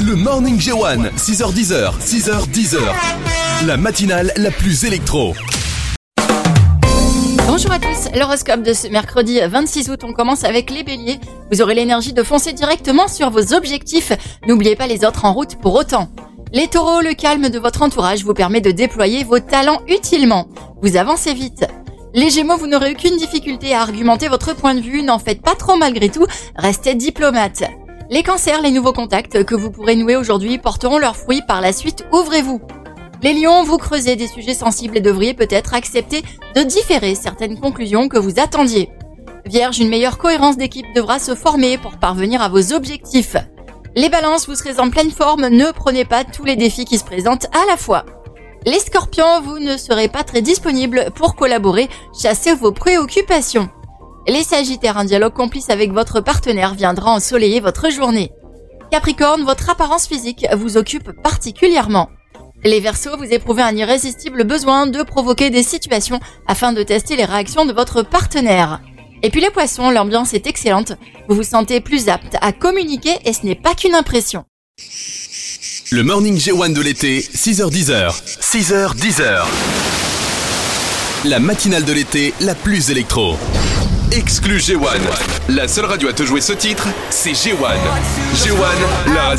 Le Morning J1, 6h10, 6h10. La matinale la plus électro. Bonjour à tous, l'horoscope de ce mercredi 26 août, on commence avec les béliers. Vous aurez l'énergie de foncer directement sur vos objectifs, n'oubliez pas les autres en route pour autant. Les taureaux, le calme de votre entourage vous permet de déployer vos talents utilement. Vous avancez vite. Les gémeaux, vous n'aurez aucune difficulté à argumenter votre point de vue, n'en faites pas trop malgré tout, restez diplomate. Les cancers, les nouveaux contacts que vous pourrez nouer aujourd'hui porteront leurs fruits par la suite, ouvrez-vous. Les lions, vous creusez des sujets sensibles et devriez peut-être accepter de différer certaines conclusions que vous attendiez. Vierge, une meilleure cohérence d'équipe devra se former pour parvenir à vos objectifs. Les balances, vous serez en pleine forme, ne prenez pas tous les défis qui se présentent à la fois. Les scorpions, vous ne serez pas très disponibles pour collaborer, chassez vos préoccupations. Les sagittaires, un dialogue complice avec votre partenaire viendra ensoleiller votre journée. Capricorne, votre apparence physique vous occupe particulièrement. Les Verseaux, vous éprouvez un irrésistible besoin de provoquer des situations afin de tester les réactions de votre partenaire. Et puis les Poissons, l'ambiance est excellente, vous vous sentez plus apte à communiquer et ce n'est pas qu'une impression. Le Morning J1 de l'été, 6h10. 6h10. La matinale de l'été la plus électro. Exclu J1. La seule radio à te jouer ce titre, c'est J1. J1, la radio.